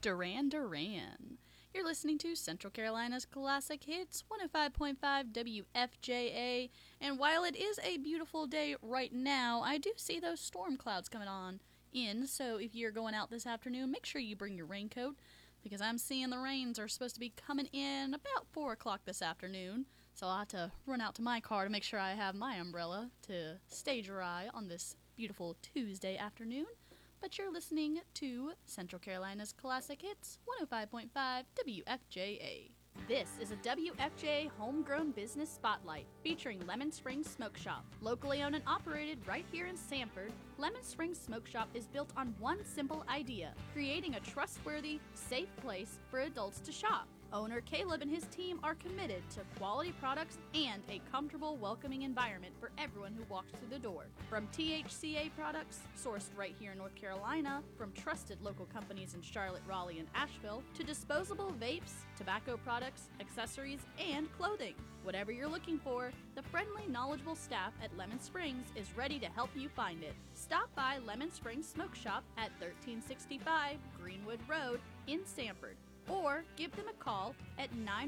Duran Duran. You're listening to Central Carolina's Classic Hits, 105.5 WFJA, and while it is a beautiful day right now, I do see those storm clouds coming on in, so if you're going out this afternoon, make sure you bring your raincoat, because I'm seeing the rains are supposed to be coming in about 4 o'clock this afternoon, so I'll have to run out to my car to make sure I have my umbrella to stay dry on this beautiful Tuesday afternoon. But you're listening to Central Carolina's Classic Hits, 105.5 WFJA. This is a WFJA Homegrown Business Spotlight featuring Lemon Springs Smoke Shop. Locally owned and operated right here in Sanford, Lemon Springs Smoke Shop is built on one simple idea: creating a trustworthy, safe place for adults to shop. Owner Caleb and his team are committed to quality products and a comfortable, welcoming environment for everyone who walks through the door. From THCA products, sourced right here in North Carolina, from trusted local companies in Charlotte, Raleigh, and Asheville, to disposable vapes, tobacco products, accessories, and clothing. Whatever you're looking for, the friendly, knowledgeable staff at Lemon Springs is ready to help you find it. Stop by Lemon Springs Smoke Shop at 1365 Greenwood Road in Sanford, or give them a call at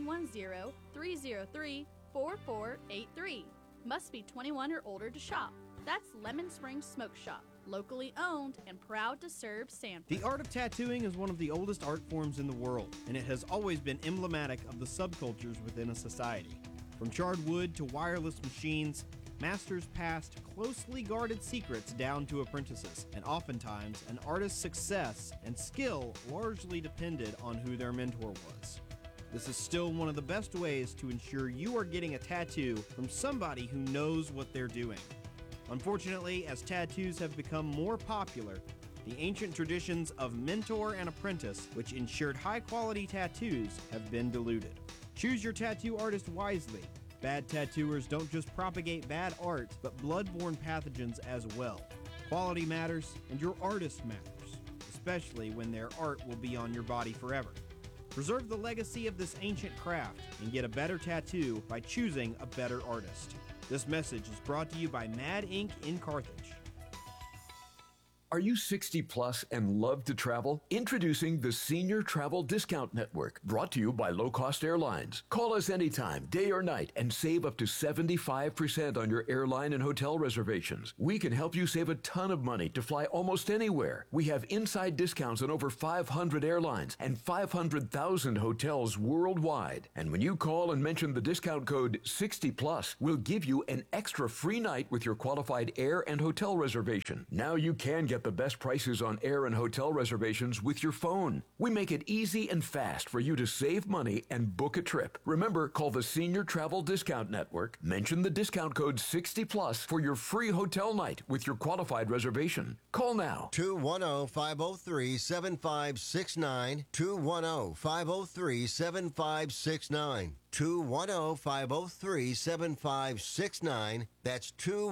910-303-4483. Must be 21 or older to shop. That's Lemon Springs Smoke Shop, locally owned and proud to serve Sanford. The art of tattooing is one of the oldest art forms in the world, and it has always been emblematic of the subcultures within a society. From charred wood to wireless machines, masters passed closely guarded secrets down to apprentices, and oftentimes an artist's success and skill largely depended on who their mentor was. This is still one of the best ways to ensure you are getting a tattoo from somebody who knows what they're doing. Unfortunately, as tattoos have become more popular, the ancient traditions of mentor and apprentice, which ensured high-quality tattoos, have been diluted. Choose your tattoo artist wisely. Bad tattooers don't just propagate bad art, but blood-borne pathogens as well. Quality matters, and your artist matters, especially when their art will be on your body forever. Preserve the legacy of this ancient craft and get a better tattoo by choosing a better artist. This message is brought to you by Mad Ink in Carthage. Are you 60 plus and love to travel? Introducing the Senior Travel Discount Network, brought to you by Low Cost Airlines. Call us anytime, day or night, and save up to 75% on your airline and hotel reservations. We can help you save a ton of money to fly almost anywhere. We have inside discounts on over 500 airlines and 500,000 hotels worldwide. And when you call and mention the discount code 60 plus, we'll give you an extra free night with your qualified air and hotel reservation. Now you can get the best prices on air and hotel reservations with your phone. We make it easy and fast for you to save money and book a trip. Remember, call the Senior Travel Discount Network, mention the discount code 60 plus for your free hotel night with your qualified reservation. Call now. 210-503-7569. 210-503-7569. 210-503-7569. That's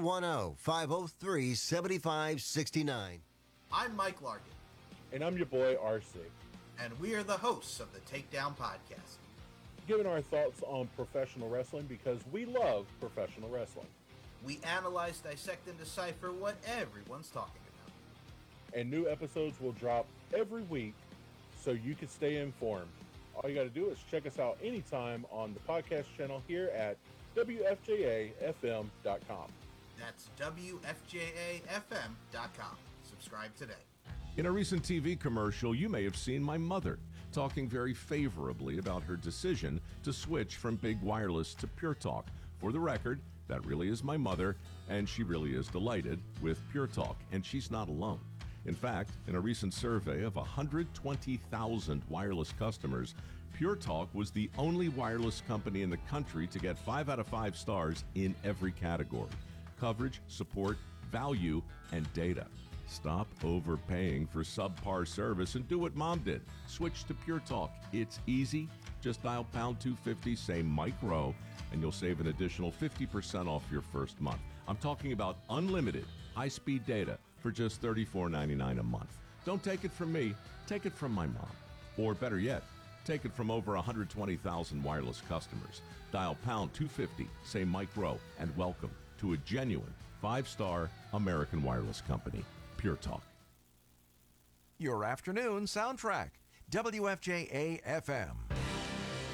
210-503-7569. I'm Mike Larkin. And I'm your boy, RC. And we are the hosts of the Takedown Podcast. Giving our thoughts on professional wrestling because we love professional wrestling. We analyze, dissect, and decipher what everyone's talking about. And new episodes will drop every week so you can stay informed. All you got to do is check us out anytime on the podcast channel here at WFJAFM.com. That's WFJAFM.com. Subscribe today. In a recent TV commercial, you may have seen my mother talking very favorably about her decision to switch from Big Wireless to Pure Talk. For the record, that really is my mother, and she really is delighted with Pure Talk, and she's not alone. In fact, in a recent survey of 120,000 wireless customers, Pure Talk was the only wireless company in the country to get 5 out of 5 stars in every category: coverage, support, value, and data. Stop overpaying for subpar service and do what Mom did. Switch to Pure Talk. It's easy. Just dial pound 250, say Mike Rowe, and you'll save an additional 50% off your first month. I'm talking about unlimited high-speed data for just $34.99 a month. Don't take it from me, take it from my mom. Or better yet, take it from over 120,000 wireless customers. Dial pound 250, say Mike Rowe, and welcome to a genuine 5-star American wireless company, Pure Talk. Your afternoon soundtrack. WFJA FM.